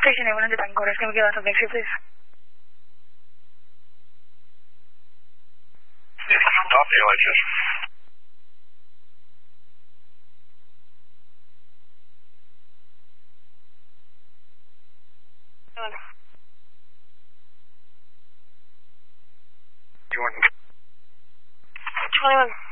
Station 100 Bangor, can we get out of taxi, please? Stop the license. You want 21.